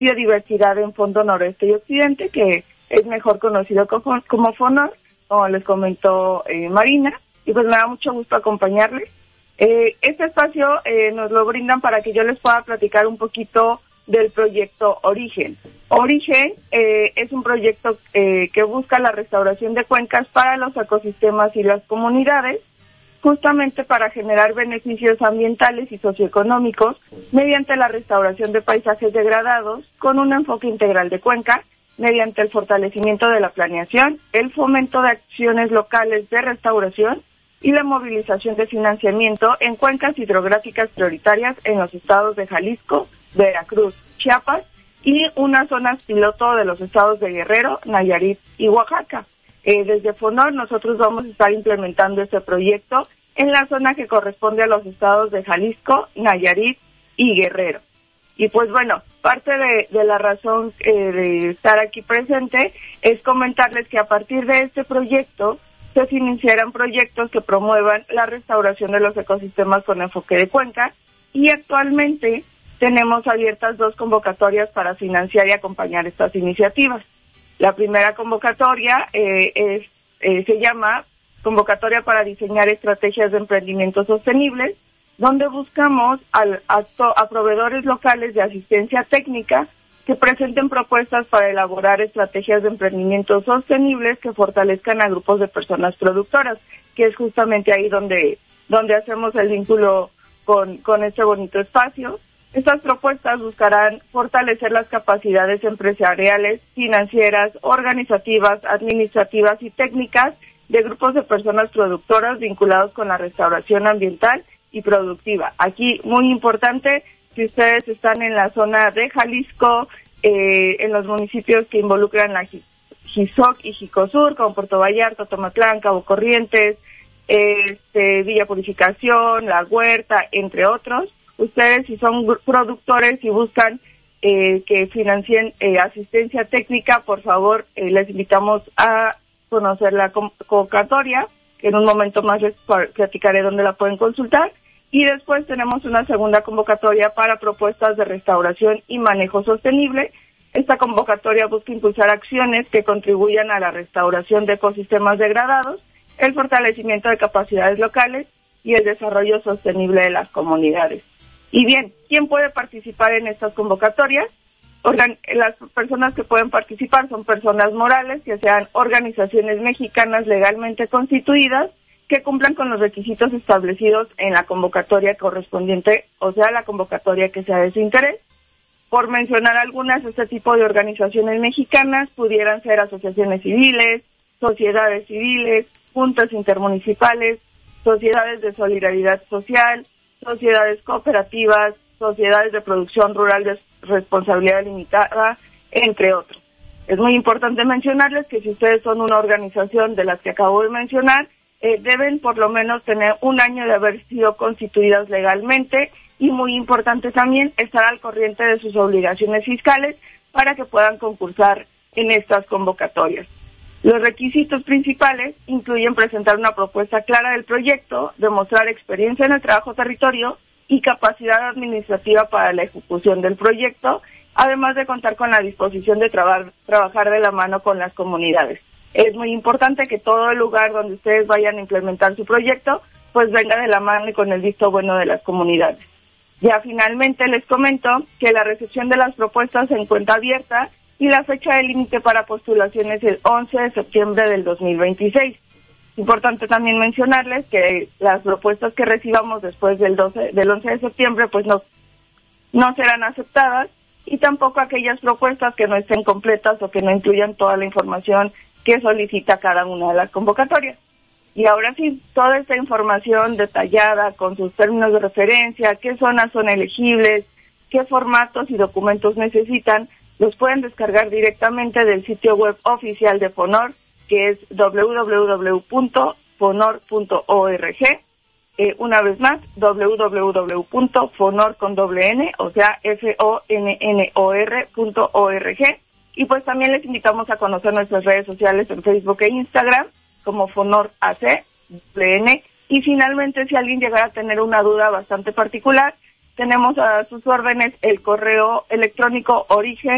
biodiversidad en Fondo Noreste y Occidente, que es mejor conocido como FONOR, como les comentó Marina, y pues me da mucho gusto acompañarles. Este espacio nos lo brindan para que yo les pueda platicar un poquito del proyecto Origen. Origen es un proyecto que busca la restauración de cuencas para los ecosistemas y las comunidades, justamente para generar beneficios ambientales y socioeconómicos mediante la restauración de paisajes degradados con un enfoque integral de cuenca, mediante el fortalecimiento de la planeación, el fomento de acciones locales de restauración y la movilización de financiamiento en cuencas hidrográficas prioritarias en los estados de Jalisco, Veracruz, Chiapas y unas zonas piloto de los estados de Guerrero, Nayarit y Oaxaca. Desde FONOR nosotros vamos a estar implementando este proyecto en la zona que corresponde a los estados de Jalisco, Nayarit y Guerrero. Y pues bueno, parte de la razón de estar aquí presente es comentarles que a partir de este proyecto se iniciarán proyectos que promuevan la restauración de los ecosistemas con enfoque de cuenca, y actualmente tenemos abiertas 2 convocatorias para financiar y acompañar estas iniciativas. La primera convocatoria se llama Convocatoria para diseñar estrategias de emprendimiento sostenibles, donde buscamos a proveedores locales de asistencia técnica que presenten propuestas para elaborar estrategias de emprendimiento sostenibles que fortalezcan a grupos de personas productoras, que es justamente ahí donde hacemos el vínculo con este bonito espacio. Estas propuestas buscarán fortalecer las capacidades empresariales, financieras, organizativas, administrativas y técnicas de grupos de personas productoras vinculados con la restauración ambiental y productiva. Aquí, muy importante, si ustedes están en la zona de Jalisco, en los municipios que involucran la Jisoc y Jicosur, como Puerto Vallarta, Tomatlán, Cabo Corrientes, Villa Purificación, La Huerta, entre otros. Ustedes, si son productores y buscan que financien asistencia técnica, por favor, les invitamos a conocer la convocatoria, que en un momento más les platicaré dónde la pueden consultar. Y después tenemos una segunda convocatoria para propuestas de restauración y manejo sostenible. Esta convocatoria busca impulsar acciones que contribuyan a la restauración de ecosistemas degradados, el fortalecimiento de capacidades locales y el desarrollo sostenible de las comunidades. Y bien, ¿quién puede participar en estas convocatorias? Las personas que pueden participar son personas morales, que sean organizaciones mexicanas legalmente constituidas, que cumplan con los requisitos establecidos en la convocatoria correspondiente, o sea, la convocatoria que sea de su interés. Por mencionar algunas, este tipo de organizaciones mexicanas pudieran ser asociaciones civiles, sociedades civiles, juntas intermunicipales, sociedades de solidaridad social, sociedades cooperativas, sociedades de producción rural de responsabilidad limitada, entre otros. Es muy importante mencionarles que si ustedes son una organización de las que acabo de mencionar, deben por lo menos tener un año de haber sido constituidas legalmente, y muy importante también estar al corriente de sus obligaciones fiscales para que puedan concursar en estas convocatorias. Los requisitos principales incluyen presentar una propuesta clara del proyecto, demostrar experiencia en el trabajo territorio y capacidad administrativa para la ejecución del proyecto, además de contar con la disposición de trabajar de la mano con las comunidades. Es muy importante que todo el lugar donde ustedes vayan a implementar su proyecto, pues venga de la mano y con el visto bueno de las comunidades. Ya finalmente les comento que la recepción de las propuestas se encuentra abierta y la fecha de límite para postulación es el 11 de septiembre del 2026. Importante también mencionarles que las propuestas que recibamos después del 11 de septiembre pues no serán aceptadas, y tampoco aquellas propuestas que no estén completas o que no incluyan toda la información que solicita cada una de las convocatorias. Y ahora sí, toda esta información detallada con sus términos de referencia, qué zonas son elegibles, qué formatos y documentos necesitan, los pueden descargar directamente del sitio web oficial de FONOR, que es www.fonor.org. Una vez más, www.fonor con doble N, o sea, FONNOR.org. Y pues también les invitamos a conocer nuestras redes sociales en Facebook e Instagram, como FONOR-AC, y finalmente, si alguien llegara a tener una duda bastante particular, tenemos a sus órdenes el correo electrónico origen